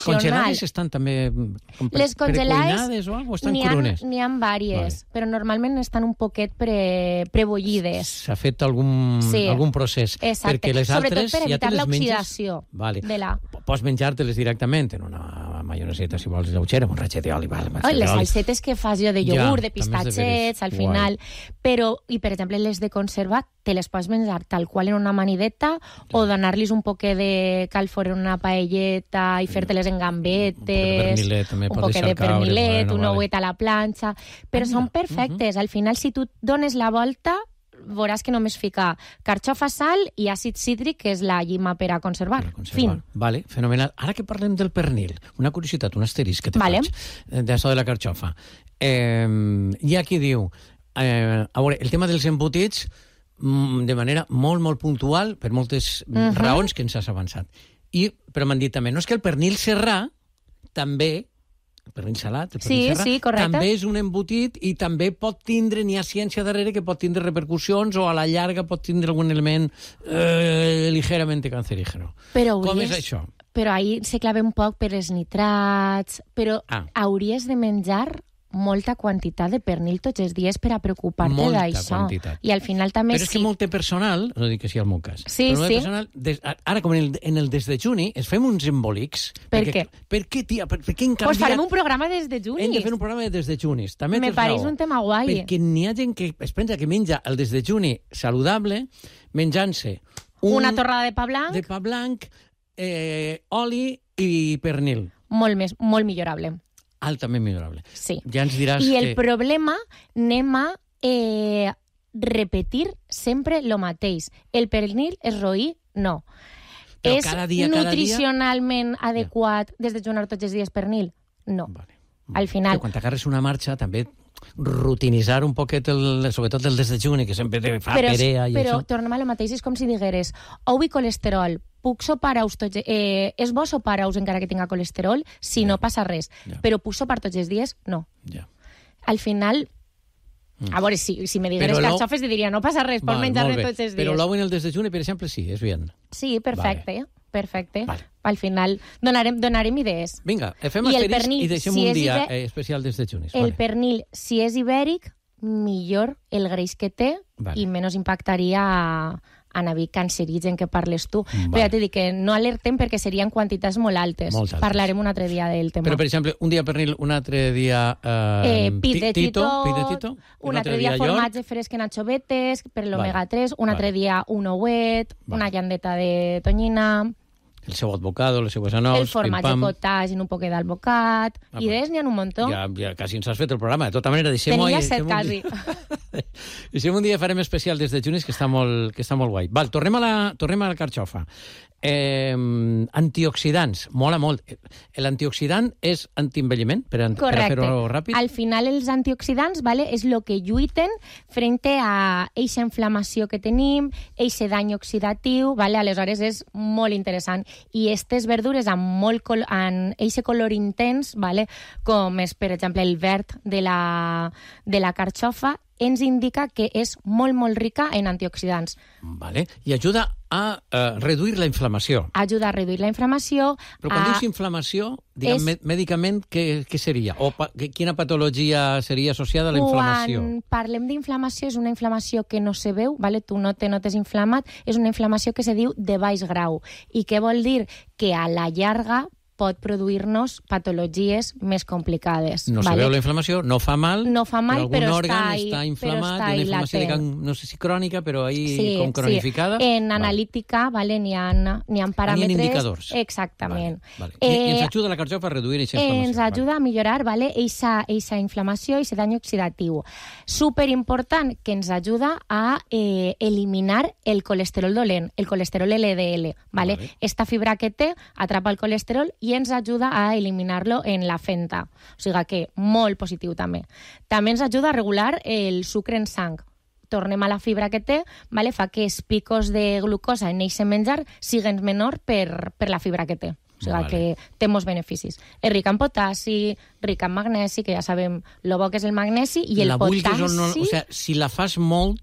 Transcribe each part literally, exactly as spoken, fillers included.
Congelades estan també com les precuinades o alguna cosa? Estan crunes? N'hi ha diverses, vale. Però normalment estan un poquet pre, prebollides. S'ha fet algun, sí. algun procés. Exacte. Perquè les Sobretot altres per evitar ja l'oxidació vale. de la... Pots menjar-te-les directament en una maioneseta, si vols, lleugera, amb un ratxet d'oli. Vale, oh, les salsetes que fas jo de iogurt, ja, de pistatxets, al final. Guai. Però, i per exemple, les de conserva, te les pots menjar tal qual en una manideta ja. O donar-los un poquet de calfor en una paelleta i fer-te-les en gambetes, un poquet de pernilet, bueno, un ouet vale. A la planxa, però ah, són perfectes. Uh -huh. Al final, si tu dones la volta, veuràs que només fica carxofa, sal i àcid cítric, que és la llima per a conservar. Per a conservar. Fin. Vale, fenomenal. Ara que parlem del pernil, una curiositat, un asterisc que te vale. faig d'això de la carxofa. Eh, hi ha qui diu, eh, a veure, el tema dels embotits, de manera molt, molt puntual, per moltes uh -huh. raons que ens has avançat. I, però m'han dit també, no és que el pernil serrà també, el pernil salat, el pernil sí, serrà, sí, també és un embotit i també pot tindre, n'hi ha ciència darrere que pot tindre repercussions o a la llarga pot tindre algun element eh, ligerament cancerígeno. Però Com hauries... és això? Però ahir se clava un poc per els nitrats, però ah. hauries de menjar molta quantitat de pernil tots els dies per a preocupar-te d'això. I al final també... Però és sí. que molt de personal, no dic que sigui el meu cas, sí, però sí. personal, des, ara com en el, en el desdejuni, es fem uns embolics. Per perquè, què? Per què, tia? Per, per què han canviat... Pues farem un programa de desdejunis. Hem de fer un programa de desdejunis. També Me pareix un tema guai. Perquè n'hi ha gent que es pensa que menja el desdejuni saludable menjant-se un, una torrada de pa blanc, de pa blanc eh, oli i pernil. Molt més, molt millorable. Altament millorable. Sí. Ja ens diràs I el que... problema, anem a eh, repetir sempre el mateix. El pernil és roí? No. Però és cada dia, nutricionalment cada dia... adequat desdejunar tots els dies pernil? No. Vale. Al final... Però quan t'agarres una marxa, també rutinitzar un poquet, el, sobretot el desdejuni, que sempre te fa però, perea i però, això. Però tornem a lo mateix, és com si digueres ou i colesterol, puc sopar-aus tots... Eh, és bo sopar-aus encara que tinga colesterol? Si ja. No passa res. Ja. Però puc sopar tots els dies? No. Ja. Al final... Mm. A veure, si, si me digueres carxofes, diria, no passa res, pots menjar-ne tots els dies. Però l'ou en el desdejuni, per exemple, sí, és bien. Sí, perfecte. Vale. Perfecte. Vale. Al final donarem, donarem idees. Vinga, fem asterisc i deixem si un dia iber... especial dels dejunis. El vale. Pernil, si és ibèric, millor el greix que té vale. I menys impactaria a, a navir cancerigen que parles tu. Vale. Però ja t'he dit que no alertem perquè serien quantitats molt altes. Molt altes. Parlarem un altre dia del tema. Però, per exemple, un dia pernil, un altre dia eh, eh, pit de tito, pit de tito, un, un altre dia, dia formatge fresc en anxovetes per l'omega vale. tres, un altre vale. Dia un ouet, vale. Una llandeta de tonyina... El seu advocado, les seues anous... El formatge cottage en un poquet d'alvocat... Ah, idees n'hi ha un muntó. Ja, ja quasi ens has fet el programa. De tota manera, deixem-ho... Tenia set, quasi. Deixem un dia farem especial des de junis, que està molt, que està molt guai. Val, tornem a la, tornem a la carxofa. Eh, antioxidants, mola molt. L'antioxidant és antienvelliment, per, per a fer-ho ràpid? Al final els antioxidants vale, és el que lluiten frente a eixa inflamació que tenim, eixe dany oxidatiu, vale? Aleshores és molt interessant. I aquestes verdures amb molt col amb eixe color intens, vale? Com és, per exemple, el verd de la, de la carxofa, ens indica que és molt, molt rica en antioxidants. Vale. I ajuda a uh, reduir la inflamació. Ajuda a reduir la inflamació. Però quan a... dius inflamació, diguem, és... mèdicament, què, què seria? O pa quina patologia seria associada a la inflamació? Quan parlem d'inflamació, és una inflamació que no se veu, vale? Tu no te notes inflamat, és una inflamació que se diu de baix grau. I què vol dir? Que a la llarga pot produir-nos patologies més complicades. No vale? se veu la inflamació, no fa mal, no fa mal però algun però òrgan està, està inflamat, està i una inflamació, de, no sé si crònica, però ahí sí, com cronificada. Sí. En analítica, vale, n'hi ha, n'hi ha paràmetres... N'hi ha indicadors. Exactament. Vale, vale. I, eh, I ens ajuda la carxofa a reduir aquesta inflamació. Ens ajuda vale. A millorar, vale, eixa, eixa inflamació, eixe dany oxidatiu. Superimportant, que ens ajuda a eh, eliminar el colesterol dolent, el colesterol L D L, vale? Vale. Esta fibra que té atrapa el colesterol i ens ajuda a eliminar-lo en la fenta. O sigui que molt positiu també. També ens ajuda a regular el sucre en sang. Tornem a la fibra que té, vale? Fa que els picos de glucosa en eixe menjar siguin menor per, per la fibra que té. O sigui vale. Que té molts beneficis. És rica en potassi, rica en magnesi, que ja sabem lo bo que és el magnesi, i el la potassi... No, o sigui, si la fas molt,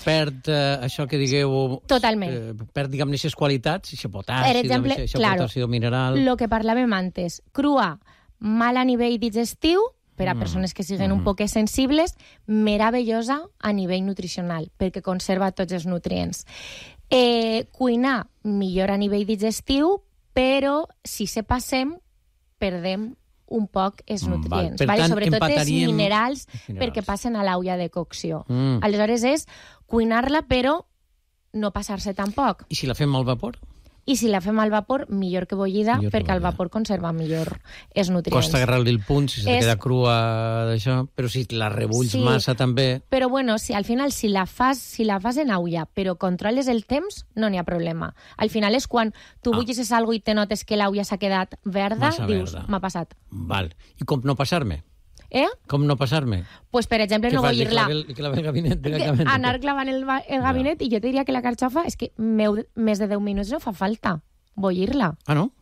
perd eh, això que digueu... Totalment. Eh, perd, diguem, aquestes qualitats, això potassi, Per exemple, això claro, potassi mineral... lo que parlàvem antes, crua, mal a nivell digestiu, per a persones que siguin mm. un poc sensibles, meravellosa a nivell nutricional, perquè conserva tots els nutrients. Eh, cuinar millor a nivell digestiu, però si se passem, perdem un poc els nutrients. Val. Vale? Tant, sobretot els minerals, minerals, perquè passen a l'olla de cocció. Mm. Aleshores és cuinar-la, però no passar-se tampoc. I si la fem al vapor? I si la fem al vapor, millor que bullida, Millor que perquè al bullida. vapor conserva millor els nutrients. Costa agarrar-li el punt, si se És- queda crua d'això, però si la rebulls Sí. massa també... Però bueno, si al final si la fas si la fas en olla, però controles el temps, no n'hi ha problema. Al final és quan tu Ah. bullis algo i te notes que l'olla s'ha quedat verda, Massa dius, verda. m'ha passat. Val. I com no passar-me? Eh? Com no passar-me? Pues, per exemple, Què no fas? bullir-la. Li clava el gabinet Que directament? anar clavant el, va- el gabinet, i jo te diria que la carxofa és que meu, més de deu minuts no fa falta bullir-la. Ah, no?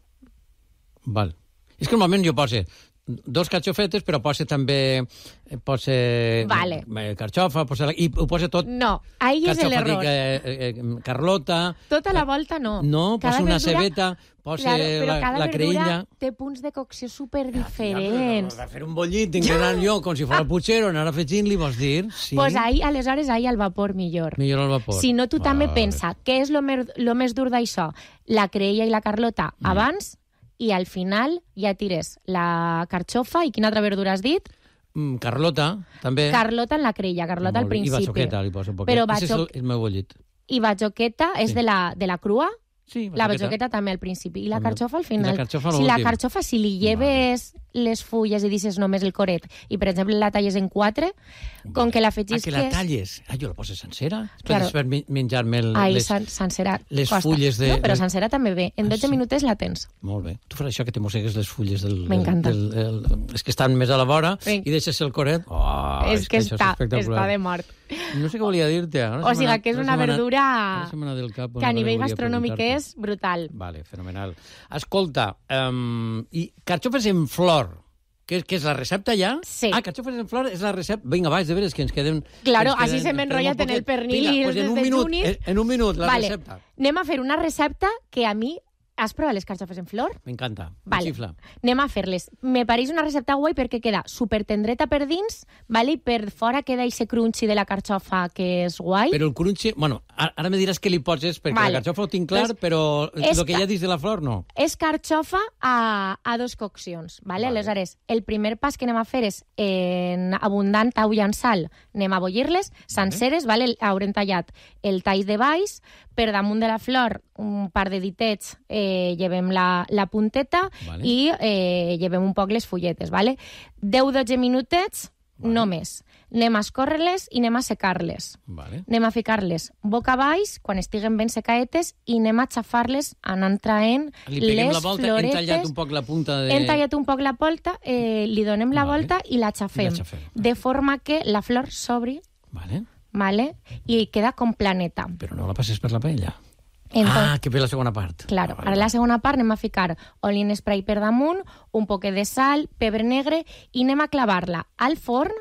Val. És que normalment jo poso dos carxofetes, però posa també... Posa... Vale. eh, Carxofa, posa... I ho posa tot... No, ahí és Carxofa, l'error. eh, eh, eh, Carlota... Tota la volta no. No, Cada posa una verdura- cebeta, posa Claro, però la, cada la verdura creïlla... té punts de cocció super Ja, diferents. però de fer un bollit, tinc que anar jo com si fos el Puigero, anar afegint-li, vols dir? Sí. Pues ahí, aleshores, ahí al vapor millor. Millor al vapor. Si no, tu també Vale. pensa, què és lo, mer, lo més dur d'això? La creïlla i la carlota Mm. abans, i al final ja tires la carxofa, i quina altra verdura has dit? Mm, Carlota, també. Carlota en la creïlla, carlota al Molt bé. I principi. batxoqueta, li poso un poquet. Però Ese és el, batxoc- el meu bollit. I batxoqueta és Sí. de la, de la crua? Sí, La batxoqueta també al principi. I la També. carxofa al I final. la carxofa a si la l'últim. carxofa, si li lleves les fulles i deixes només el coret, i per exemple la talles en quatre, com que Ah, l'afegisques... que la talles. Ah, jo la poso sencera? Claro. Després per menjar-me el, Ai, les... sen sencera les costa. fulles de- No, però de- sencera també bé. En Ah, dotze sí? minutets la tens. Molt bé. Tu faràs això que te mossegues les fulles del... M'encanta. del- del- el- És que estan més a la vora Sí. i deixes el coret. Oh, és, que, això està, és espectacular. està de mort. No sé què volia dir-te. Ara O se sigui m'ha anat- que és ara una se m'ha anat- verdura ara se m'ha anat del cap que una a cosa nivell volia gastronòmic preguntar-te. és brutal. Vale, fenomenal. Escolta, um, i carxofes en flor, que, que és la recepta ja? Sí. Ah, carxofes en flor és la recepta. Vinga, va, és de veres que ens queden... Claro, que ens així queden- se m'enrotlla ens queden en el un poquet. pernil Vinga, i pues els en un dejunis. minut, en, en un minut, la vale. recepta. Anem a fer una recepta que a mi... Has provat les carxofes en flor? M'encanta. Vale. Xifla. Anem a fer-les. Me pareix una recepta guai perquè queda super tendreta per dins, vale? I per fora queda ese crunchy de la carxofa que és guai. Però el crunchy... Bueno, ara, ara me diràs què li poses, perquè Vale. la carxofa ho tinc clar, Doncs però és el que ca- ja dins de la flor, no. És carxofa a, a dos coccions, vale? Vale. Aleshores, el primer pas que anem a fer és en abundant olla en sal, anem a bullir-les senceres, vale? Haurem tallat el tall de baix, per damunt de la flor un par de ditets eh, llevem la, la punteta Vale. i eh, llevem un poc les fulletes, vale? deu dotze minutets, Vale. no més. Anem a escórrer-les i anem a secar-les. Vale. Anem a ficar-les boca baix, quan estiguen ben secaetes, i anem a xafar-les anant traient Li peguem les la volta, floretes. hem tallat un poc la punta de... Hem tallat un poc la volta, eh, li donem la Vale. volta i la xafem. I la xafem. De forma que la flor s'obri, Vale. vale? I queda com planeta. Però no la passes per la paella. Entonces, Ah, que ve la segona part. Claro, Ah, ara la segona part anem a ficar oli en spray per damunt, un poquet de sal, pebre negre, i anem a clavar-la al forn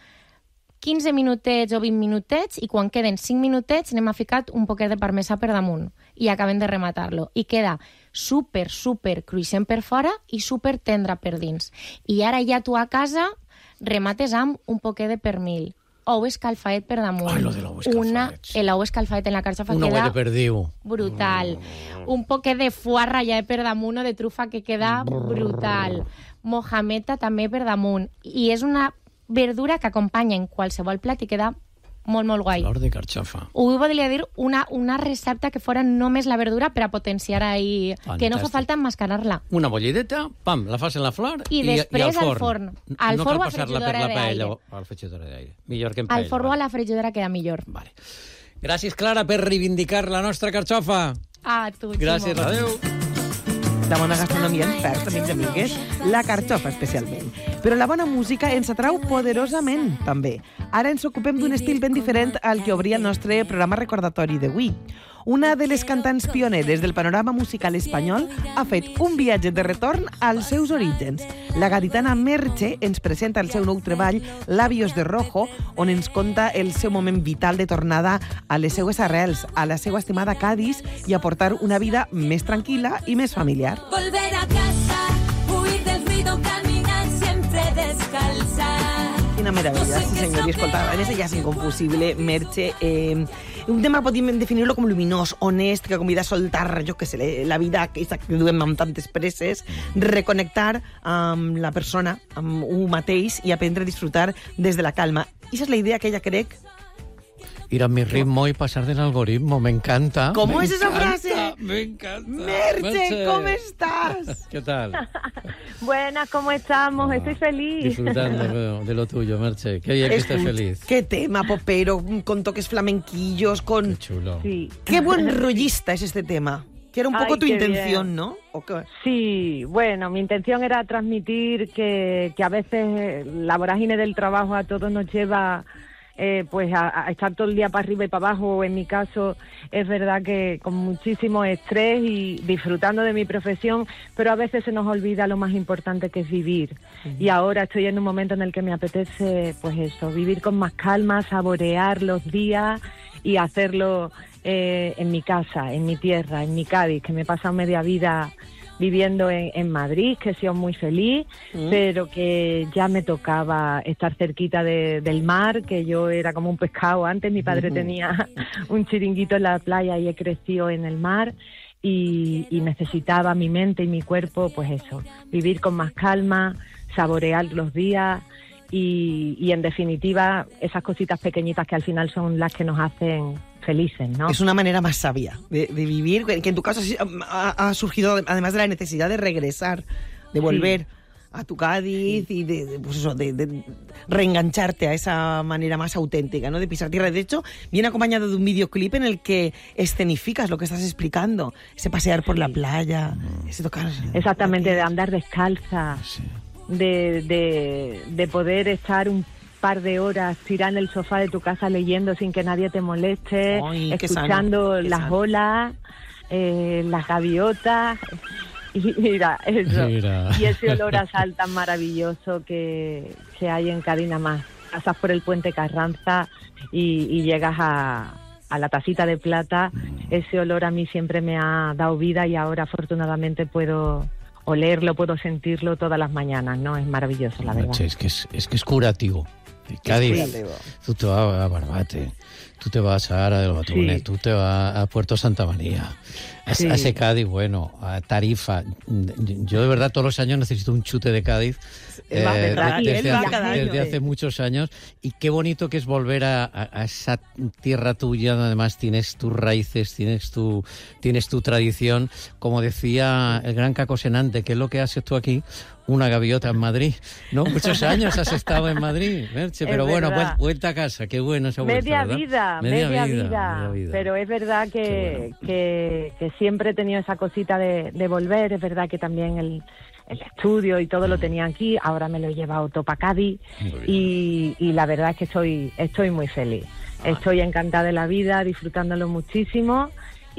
quinze minutets o vint minutets, i quan queden cinc minutets anem a ficar un poquet de parmesà per damunt i acabem de rematar-lo. I queda super, super cruixent per fora i super tendra per dins. I ara ja tu a casa remates amb un poquet de pernil, ou escalfaet per damunt. Ai, lo de l'ou escalfaet, Una, sí. L'ou escalfaet en la carxofa Una queda huella de perdiu. brutal. Un poquet de foie ratllat per damunt o de trufa que queda brutal. Mojameta també per damunt. I és una verdura que acompanya en qualsevol plat i queda molt, molt guai. Flor de carxofa. Ho volia dir una, una recepta que fora només la verdura per a potenciar ahí, que no fa Fantàstic. falta emmascarar-la. Una bollideta, pam, la fas en la flor I i, després i al al forn. forn. Al no forn o cal a passar-la per fregidora la paella d'aire. o al fregidora d'aire. Millor que en Al paella. forn o a vale. la fregidora queda millor. Vale. Gràcies, Clara, per reivindicar la nostra carxofa. A tu, Gràcies, Ximo. adeu. La bona gastronomia ens perd, amics i amigues, la carxofa especialment. Però la bona música ens atrau poderosament, també. Ara ens ocupem d'un estil ben diferent al que obria el nostre programa recordatori d'avui. una de les cantants pioneres del panorama musical espanyol, ha fet un viatge de retorn als seus orígens. La gaditana Merche ens presenta el seu nou treball, Labios de Rojo, on ens conta el seu moment vital de tornada a les seues arrels, a la seva estimada Cádiz i a portar una vida més tranquil·la i més familiar. Volver a casa, huir del ruido, caminar siempre descalza. Quina meravella, sí senyor, i escolta, en ese jazz inconfusible, Merche, eh, un tema podríem definir-lo com luminós, honest, que convida a soltar, jo què sé, la vida que duem amb tantes presses, reconnectar amb la persona, amb un mateix, i aprendre a disfrutar des de la calma. I esa és la idea que ella crec. Ir a mi ritmo y pasar del algoritmo, me encanta. ¿Cómo me es esa encanta, frase? Me encanta. Merche, Merche, ¿cómo estás? ¿Qué tal? Buenas, ¿cómo estamos? Ah, Estoy feliz. Disfrutando de, de lo tuyo, Merche. Qué bien que estés feliz. Qué tema popero, con toques flamenquillos, con... Qué chulo. Sí. Qué buen rollista es este tema. Que era un poco Ay, tu qué intención, bien. ¿no? ¿O qué? Sí, bueno, mi intención era transmitir que, que a veces la vorágine del trabajo a todos nos lleva eh, pues a, a estar todo el día para arriba y para abajo. En mi caso es verdad que con muchísimo estrés y disfrutando de mi profesión, pero a veces se nos olvida lo más importante que es vivir. Uh-huh. Y ahora estoy en un momento en el que me apetece pues eso, vivir con más calma, saborear los días y hacerlo eh, en mi casa, en mi tierra, en mi Cádiz, que me he pasado media vida viviendo en, en Madrid, que he sido muy feliz, mm. pero que ya me tocaba estar cerquita de, del mar, que yo era como un pescado antes. Mi padre mm. tenía un chiringuito en la playa y he crecido en el mar, y, y necesitaba mi mente y mi cuerpo, pues eso, vivir con más calma, saborear los días y, y en definitiva esas cositas pequeñitas que al final son las que nos hacen felices, ¿no? Es una manera más sabia de, de vivir, que en tu caso ha, ha surgido además de la necesidad de regresar, de volver sí. a tu Cádiz sí. y de, de, pues eso, de, de reengancharte a esa manera más auténtica, ¿no? De pisar tierra. De hecho, viene acompañado de un videoclip en el que escenificas lo que estás explicando, ese pasear por sí. la playa, ese tocar... Exactamente, de andar descalza, sí. de, de, de poder estar un par de horas tirada en el sofá de tu casa leyendo sin que nadie te moleste, Ay, escuchando sano, las sano. olas, eh, las gaviotas, y mira, eso, mira. y ese olor a sal tan maravilloso que, que hay en Cádiz nada más. Pasas por el puente Carranza y, y llegas a, a la tacita de plata. Ese olor a mí siempre me ha dado vida y ahora afortunadamente puedo olerlo, puedo sentirlo todas las mañanas, ¿no? Es maravilloso, la verdad. Es que es, es que es curativo. Cádiz, sí. tú te vas a Barbate, tú te vas a Ara del Batune, sí. tú te vas a Puerto Santa María, a, sí. a ese Cádiz, bueno, a Tarifa. Yo de verdad todos los años necesito un chute de Cádiz, eh, de, desde, hace, año, desde hace muchos años, y qué bonito que es volver a, a, a esa tierra tuya, donde además tienes tus raíces, tienes tu, tienes tu tradición. Como decía el gran Caco Senante, ¿qué es lo que haces tú aquí? Una gaviota en Madrid, ¿no? Muchos años has estado en Madrid, Merche, pero es bueno, verdad. vuelta a casa, qué bueno esa vuelta, media ¿verdad? vida, media, media, vida, media vida, pero es verdad que, bueno. que, que siempre he tenido esa cosita de, de volver. Es verdad que también el, el estudio y todo mm. lo tenía aquí, ahora me lo he llevado todo para Cádiz y, y la verdad es que estoy, estoy muy feliz, ah. estoy encantada de la vida, disfrutándolo muchísimo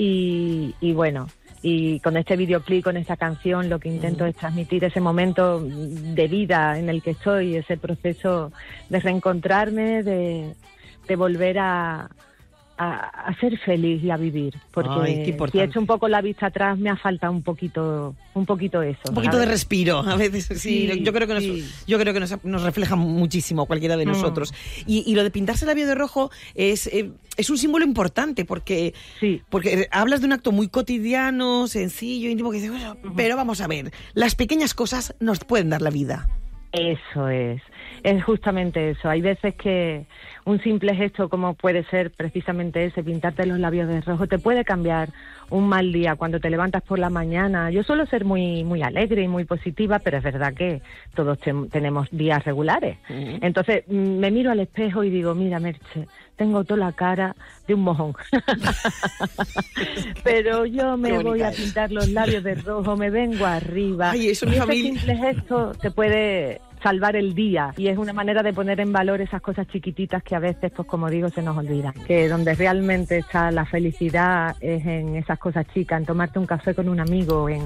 y, y bueno... Y con este videoclip, con esta canción, lo que intento es transmitir ese momento de vida en el que estoy, ese proceso de reencontrarme, de, de volver a, a, a ser feliz y a vivir. Porque Ay, si he hecho un poco la vista atrás, me ha faltado un poquito, un poquito eso. Un poquito ¿sabes? de respiro, a veces. Sí, sí yo creo que, nos, sí. yo creo que nos, nos refleja muchísimo cualquiera de nosotros. Mm. Y, y lo de pintarse el labio de rojo es... Eh, es un símbolo importante porque, sí. porque hablas de un acto muy cotidiano, sencillo, íntimo, que dices, bueno, uh-huh. pero vamos a ver, las pequeñas cosas nos pueden dar la vida. Eso es, es justamente eso. Hay veces que un simple gesto como puede ser precisamente ese, pintarte los labios de rojo, te puede cambiar un mal día cuando te levantas por la mañana. Yo suelo ser muy muy alegre y muy positiva, pero es verdad que todos te, tenemos días regulares. Uh-huh. Entonces me miro al espejo y digo, mira, Merche, tengo toda la cara de un mojón. Pero yo me voy a pintar los labios de rojo, me vengo arriba. Ay, eso y ese familia. simple gesto te puede salvar el día, y es una manera de poner en valor esas cosas chiquititas que a veces, pues como digo, se nos olvidan, que donde realmente está la felicidad es en esas cosas chicas, en tomarte un café con un amigo, en,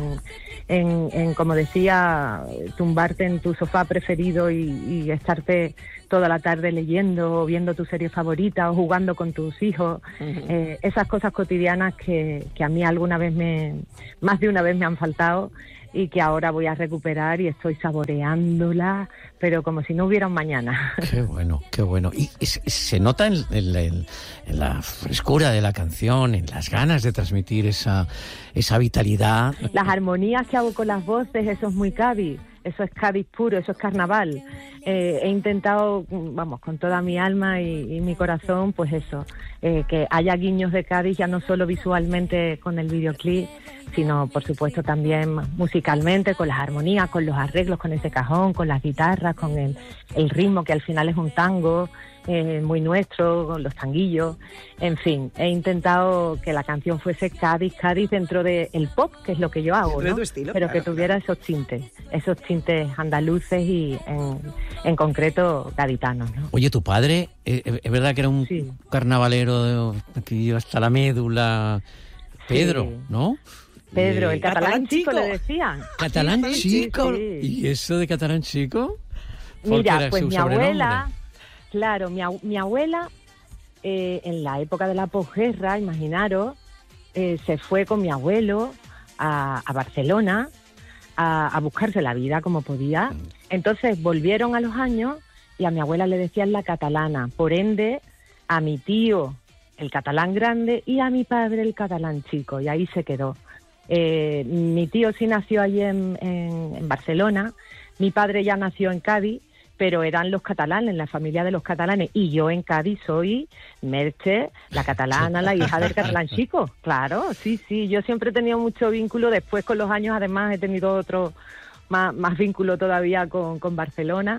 en, en como decía, tumbarte en tu sofá preferido y, y estarte toda la tarde leyendo o viendo tu serie favorita o jugando con tus hijos. Uh-huh. eh, esas cosas cotidianas que, que a mí alguna vez me, más de una vez me han faltado y que ahora voy a recuperar y estoy saboreándola, pero como si no hubiera un mañana. Qué bueno, qué bueno. Y, y se, se nota en, en, en, en la frescura de la canción, en las ganas de transmitir esa, esa vitalidad. Las armonías que hago con las voces, eso es muy Cádiz. Eso es Cádiz puro, eso es carnaval. Eh, he intentado, vamos, con toda mi alma y, y mi corazón, pues eso, eh, que haya guiños de Cádiz, ya no solo visualmente con el videoclip, sino, por supuesto, también musicalmente, con las armonías, con los arreglos, con ese cajón, con las guitarras, con el, el ritmo, que al final es un tango, eh, muy nuestro, con los tanguillos. En fin, he intentado que la canción fuese Cádiz, Cádiz dentro del pop, que es lo que yo hago, ¿no? Estilo, pero claro, que tuviera esos tintes, esos tintes andaluces y en, en concreto gaditanos, ¿no? Oye, tu padre, eh, es verdad que era un Sí. carnavalero de, que iba hasta la médula, Pedro, Sí. ¿no? Pedro, Eh, el catalán, Catalán chico, chico. le decían. ¿Catalán Sí, sí, chico? sí. ¿Y eso de catalán chico? ¿Por qué Mira, era pues su mi sobrenombre? abuela, claro, mi, abu- mi abuela, eh, en la época de la posguerra, imaginaros, eh, se fue con mi abuelo a, a Barcelona a, a buscarse la vida como podía. Entonces volvieron a los años y a mi abuela le decían la catalana, por ende a mi tío el catalán grande y a mi padre el catalán chico, y ahí se quedó. Eh, mi tío sí nació allí en, en, en Barcelona, mi padre ya nació en Cádiz, pero eran los catalanes, la familia de los catalanes, y yo en Cádiz soy Merche, la catalana, la hija del catalán chico. Claro, sí, sí, yo siempre he tenido mucho vínculo, después con los años además he tenido otro más, más vínculo todavía con, con Barcelona,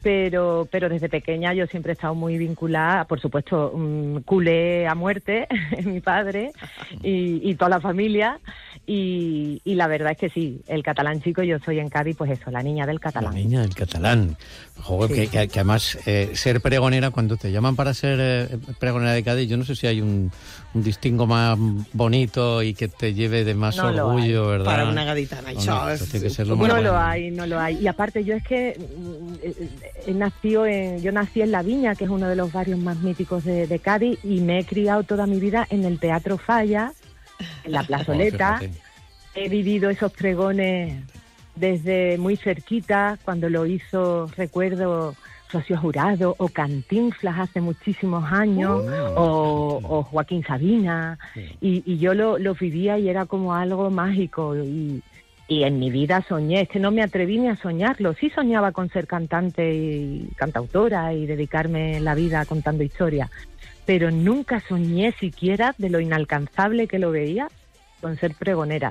pero pero desde pequeña yo siempre he estado muy vinculada, por supuesto, um, culé a muerte, mi padre y, y toda la familia, y, y la verdad es que sí, el catalán chico, yo soy en Cádiz, pues eso, la niña del catalán. La niña del catalán. Joder, Sí. que, que, que además eh, ser pregonera, cuando te llaman para ser eh, pregonera de Cádiz, yo no sé si hay un, un distingo más bonito y que te lleve de más No lo orgullo, hay. ¿verdad? Para una gaditana. No, Això no, és- eso tiene que ser lo Bueno, más No lo bueno. hay, no lo hay. Y aparte yo es que mm, eh, eh, nació en, yo nací en La Viña, que es uno de los barrios más míticos de, de Cádiz, y me he criado toda mi vida en el Teatro Falla, en la plazoleta. Fíjate. He vivido esos pregones desde muy cerquita, cuando lo hizo, recuerdo, Rocío Jurado o Cantinflas hace muchísimos años, o, o Joaquín Sabina, y, y yo lo, lo vivía y era como algo mágico, y, y en mi vida soñé, es que no me atreví ni a soñarlo, sí soñaba con ser cantante y cantautora y dedicarme la vida contando historias, pero nunca soñé siquiera de lo inalcanzable que lo veía con ser pregonera.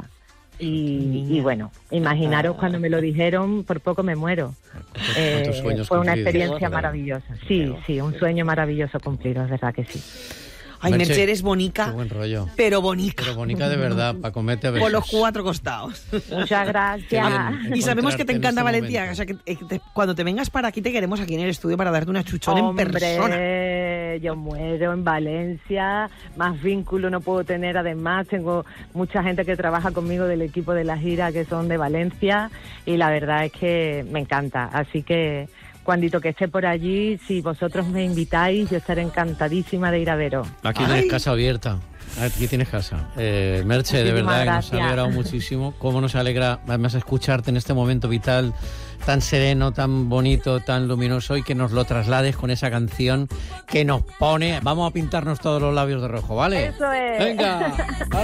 Y, y bueno, imaginaros cuando me lo dijeron, por poco me muero. Eh, ¿Cuántos sueños fue una cumplidos? experiencia Claro. maravillosa. Sí, sí, un sueño maravilloso cumplido, es verdad que sí. Ay, Merche, Merche, eres Qué bonica, buen rollo. pero bonica. Pero bonita de verdad, para comerte a besos. Por los cuatro costados. Muchas gracias. Qué bien. Y sabemos que te Encontrarte en encanta este Valencia. momento. O sea, que eh, te- cuando te vengas para aquí te queremos aquí en el estudio para darte una chuchón en persona. Hombre, yo muero en Valencia, más vínculo no puedo tener, además tengo mucha gente que trabaja conmigo del equipo de la gira que son de Valencia, y la verdad es que me encanta, así que cuandito que esté por allí, si vosotros me invitáis, yo estaré encantadísima de ir a veros. Aquí Ay. tienes casa abierta. Aquí tienes casa. Eh, Merche, de Muchísimas verdad, que nos ha gracias. alegrado muchísimo. Cómo nos alegra, además, escucharte en este momento vital, tan sereno, tan bonito, tan luminoso, y que nos lo traslades con esa canción que nos pone... Vamos a pintarnos todos los labios de rojo, ¿vale? Eso es. Venga.